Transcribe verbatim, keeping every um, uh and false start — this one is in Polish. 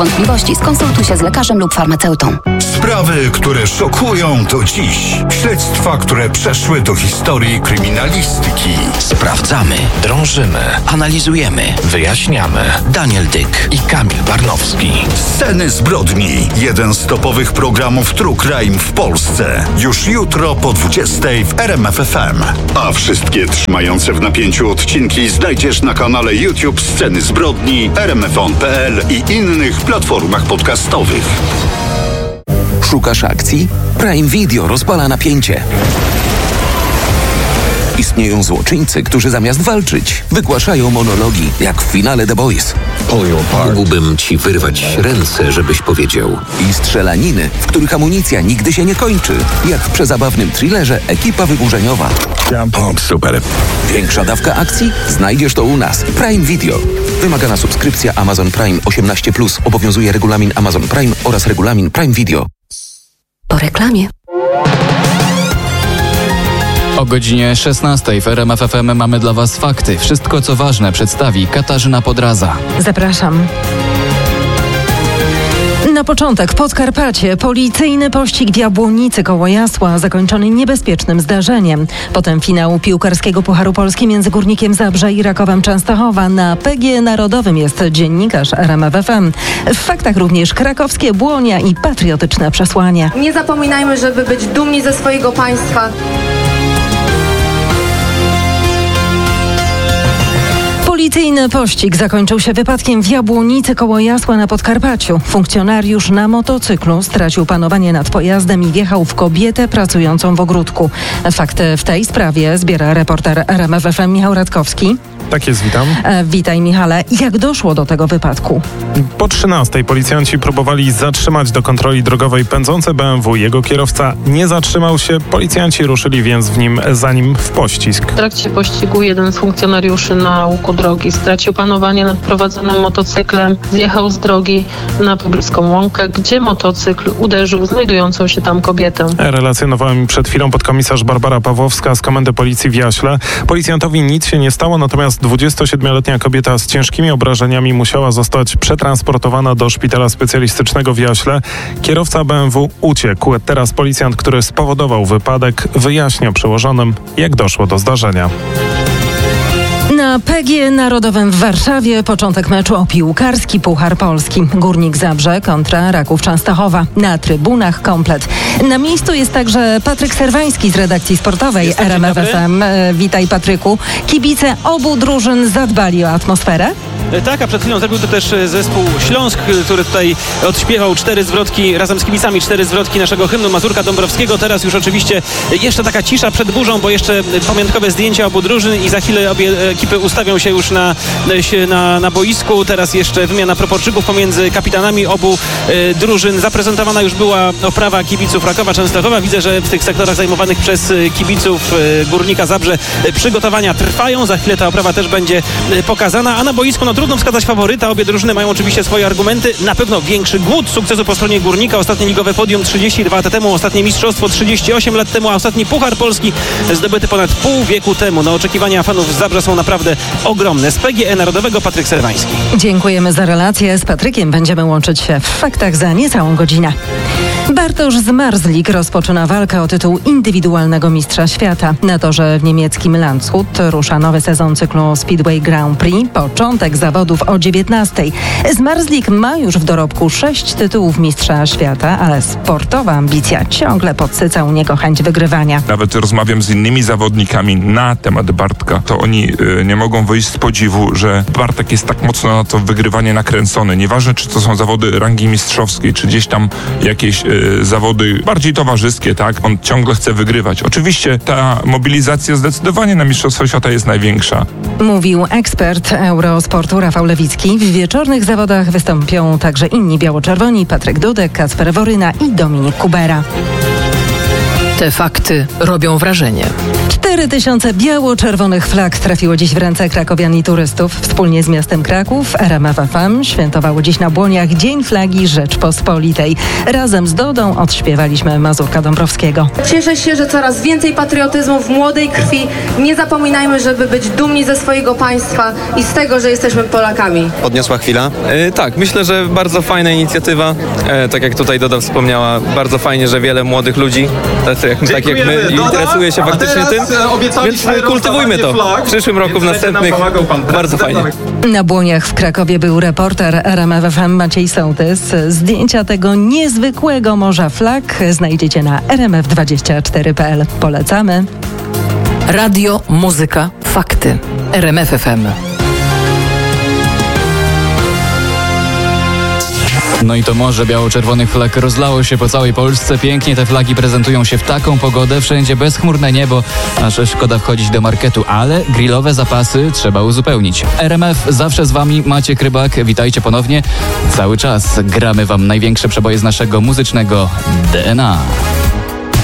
Wątpliwości skonsultuj się z lekarzem lub farmaceutą. Sprawy, które szokują do dziś. Śledztwa, które przeszły do historii kryminalistyki. Sprawdzamy, drążymy, analizujemy, wyjaśniamy. Daniel Dyk i Kamil Barnowski. Sceny zbrodni. Jeden z topowych programów True Crime w Polsce. Już jutro po dwudziestej w R M F F M. A wszystkie trzymające w napięciu odcinki znajdziesz na kanale YouTube Sceny zbrodni, R M F on kropka p l i innych platformach podcastowych. Szukasz akcji? Prime Video rozpala napięcie. Istnieją złoczyńcy, którzy zamiast walczyć, wygłaszają monologi, jak w finale The Boys. Mógłbym ci wyrwać ręce, żebyś powiedział. I strzelaniny, w których amunicja nigdy się nie kończy, jak w przezabawnym thrillerze Ekipa Wyburzeniowa. O, super. Większa dawka akcji? Znajdziesz to u nas. Prime Video. Wymagana subskrypcja Amazon Prime osiemnaście plus. Obowiązuje regulamin Amazon Prime oraz regulamin Prime Video. Po reklamie. O godzinie szesnastej w R M F F M mamy dla Was fakty. Wszystko, co ważne, przedstawi Katarzyna Podraza. Zapraszam. Na początek Podkarpacie. Policyjny pościg w Jabłonicy koło Jasła zakończony niebezpiecznym zdarzeniem. Potem finał piłkarskiego Pucharu Polski między Górnikiem Zabrze i Rakowem Częstochowa. Na P G Narodowym jest dziennikarz R M F F M. W faktach również krakowskie błonia i patriotyczne przesłanie. Nie zapominajmy, żeby być dumni ze swojego państwa. Policyjny pościg zakończył się wypadkiem w Jabłonicy koło Jasła na Podkarpaciu. Funkcjonariusz na motocyklu stracił panowanie nad pojazdem i wjechał w kobietę pracującą w ogródku. Fakty w tej sprawie zbiera reporter R M F F M Michał Radkowski. Tak jest, witam. E, witaj Michale. Jak doszło do tego wypadku? Po trzynastej policjanci próbowali zatrzymać do kontroli drogowej pędzące B M W. Jego kierowca nie zatrzymał się. Policjanci ruszyli więc w nim za nim w pościg. W trakcie pościgu jeden z funkcjonariuszy na łuku drogi stracił panowanie nad prowadzonym motocyklem, zjechał z drogi na pobliską łąkę, gdzie motocykl uderzył znajdującą się tam kobietę. Relacjonowała mi przed chwilą podkomisarz Barbara Pawłowska z Komendy Policji w Jaśle. Policjantowi nic się nie stało, natomiast dwudziestosiedmioletnia kobieta z ciężkimi obrażeniami musiała zostać przetransportowana do szpitala specjalistycznego w Jaśle. Kierowca B M W uciekł. Teraz policjant, który spowodował wypadek, wyjaśnia przełożonym, jak doszło do zdarzenia. Na P G Narodowym w Warszawie początek meczu o piłkarski Puchar Polski. Górnik Zabrze kontra Raków Częstochowa. Na trybunach komplet. Na miejscu jest także Patryk Serwański z redakcji sportowej Jestem, R M F F M. Witaj Patryku. Kibice obu drużyn zadbali o atmosferę? Tak, a przed chwilą zrobił to też zespół Śląsk, który tutaj odśpiewał cztery zwrotki razem z kibicami, cztery zwrotki naszego hymnu Mazurka Dąbrowskiego. Teraz już oczywiście jeszcze taka cisza przed burzą, bo jeszcze pamiątkowe zdjęcia obu drużyn i za chwilę obie ekipy ustawią się już na, na, na boisku. Teraz jeszcze wymiana proporczyków pomiędzy kapitanami obu e, drużyn. Zaprezentowana już była oprawa kibiców Rakowa Częstochowa. Widzę, że w tych sektorach zajmowanych przez kibiców e, Górnika Zabrze e, przygotowania trwają. Za chwilę ta oprawa też będzie e, pokazana, a na boisku no trudno wskazać faworyta. Obie drużyny mają oczywiście swoje argumenty. Na pewno większy głód sukcesu po stronie Górnika. Ostatnie ligowe podium trzydzieści dwa lata temu, ostatnie mistrzostwo trzydzieści osiem lat temu, a ostatni Puchar Polski zdobyty ponad pół wieku temu. No, oczekiwania fanów z Zabrza są naprawdę ogromne. Z P G E Narodowego Patryk Serwański. Dziękujemy za relację. Z Patrykiem będziemy łączyć się w faktach za niecałą godzinę. Bartosz Zmarzlik rozpoczyna walkę o tytuł indywidualnego mistrza świata. Na torze w niemieckim Landshut rusza nowy sezon cyklu Speedway Grand Prix. Początek zawodów o dziewiętnastej. Zmarzlik ma już w dorobku sześć tytułów mistrza świata, ale sportowa ambicja ciągle podsyca u niego chęć wygrywania. Nawet rozmawiam z innymi zawodnikami na temat Bartka, to oni y, nie mogą wyjść z podziwu, że Bartek jest tak mocno na to wygrywanie nakręcony. Nieważne, czy to są zawody rangi mistrzowskiej, czy gdzieś tam jakieś y, zawody bardziej towarzyskie, tak? On ciągle chce wygrywać. Oczywiście ta mobilizacja zdecydowanie na Mistrzostwo Świata jest największa. Mówił ekspert Eurosportu Rafał Lewicki. W wieczornych zawodach wystąpią także inni biało-czerwoni: Patryk Dudek, Kacper Woryna i Dominik Kubera. Te fakty robią wrażenie. cztery tysiące biało-czerwonych flag trafiło dziś w ręce krakowian i turystów. Wspólnie z miastem Kraków R M F F M świętowało dziś na Błoniach Dzień Flagi Rzeczpospolitej. Razem z Dodą odśpiewaliśmy Mazurka Dąbrowskiego. Cieszę się, że coraz więcej patriotyzmu w młodej krwi. Nie zapominajmy, żeby być dumni ze swojego państwa i z tego, że jesteśmy Polakami. Podniosła chwila. E, tak, myślę, że bardzo fajna inicjatywa. E, tak jak tutaj Doda wspomniała, bardzo fajnie, że wiele młodych ludzi, tak jak, tak jak my, interesuje się faktycznie tym. Więc kultywujmy to. W przyszłym roku, w następnych. Bardzo fajnie. Na Błoniach w Krakowie był reporter R M F F M Maciej Sołtys. Zdjęcia tego niezwykłego morza flag znajdziecie na r m f dwadzieścia cztery kropka p l. Polecamy. Radio, muzyka, fakty. R M F F M. No i to morze biało-czerwonych flag rozlało się po całej Polsce. Pięknie te flagi prezentują się w taką pogodę. Wszędzie bezchmurne niebo, aż szkoda wchodzić do marketu, ale grillowe zapasy trzeba uzupełnić. R M F zawsze z wami, Maciek Rybak. Witajcie ponownie. Cały czas gramy wam największe przeboje z naszego muzycznego D N A.